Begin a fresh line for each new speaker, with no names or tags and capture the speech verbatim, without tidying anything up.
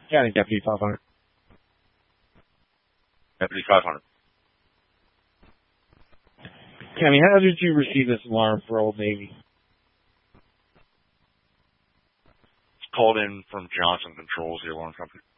County Deputy five hundred.
Deputy five hundred.
County, how did you receive this alarm for Old Navy?
It's called in from Johnson Controls, the alarm company.